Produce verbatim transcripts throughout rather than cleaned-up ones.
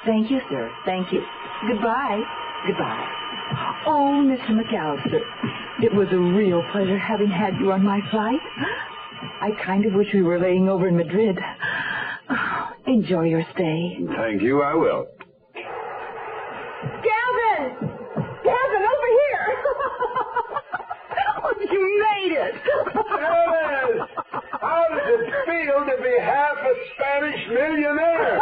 Thank you, sir. Thank you. Goodbye. Goodbye. Oh, Mister McAllister, it was a real pleasure having had you on my flight. I kind of wish we were laying over in Madrid. Oh, enjoy your stay. Thank you, I will. Gavin! Gavin, over here! Oh, you made it! Yes! How does it feel to be half a Spanish millionaire?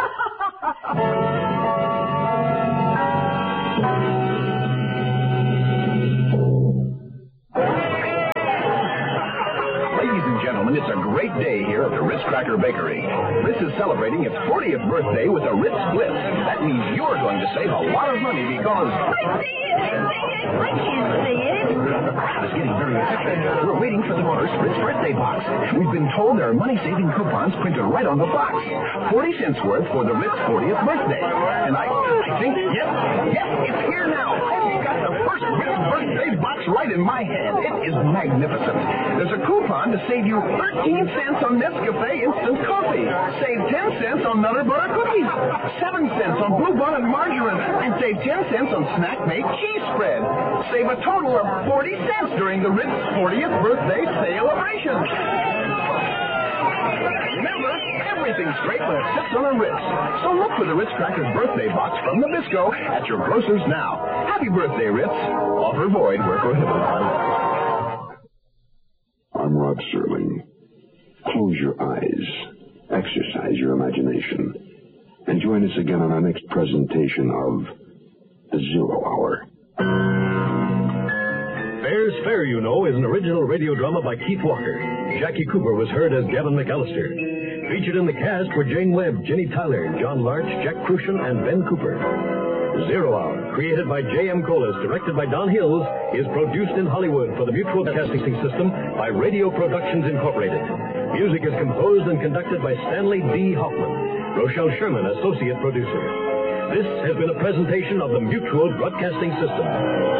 Ladies and gentlemen, it's a great day here at the Ritz Cracker Bakery. Ritz is celebrating its fortieth birthday with a Ritz Blitz. That means you're going to save a lot of money because... I see it! I see it! I can't see it! The crowd is getting very excited. We're waiting for the first Ritz birthday box. We've been told there are money-saving coupons printed right on the box. forty cents worth for the Ritz fortieth birthday. And I, I think, yes, yes, it's here now. We've got the first Ritz birthday box right in my hand. It is magnificent. There's a coupon to save you thirteen cents on Nescafe instant coffee. Save ten cents on Nutter Butter cookies. seven cents on Blue Bonnet margarine. And save ten cents on Snack Mate cheese spread. Save a total of forty cents during the Ritz fortieth birthday celebration. Remember, everything's great when it sits on a Ritz. So look for the Ritz Crackers birthday box from Nabisco at your grocers now. Happy birthday, Ritz. Offer void where prohibited by law. I'm Rod Serling. Close your eyes. Exercise your imagination. And join us again on our next presentation of The Zero Hour. Fair's Fair, you know, is an original radio drama by Keith Walker. Jackie Cooper was heard as Gavin McAllister. Featured in the cast were Jane Webb, Jenny Tyler, John Larch, Jack Crucian, and Ben Cooper. Zero Hour, created by J M Colas, directed by Don Hills, is produced in Hollywood for the Mutual Broadcasting System by Radio Productions Incorporated. Music is composed and conducted by Stanley D. Hoffman. Rochelle Sherman, associate producer. This has been a presentation of the Mutual Broadcasting System.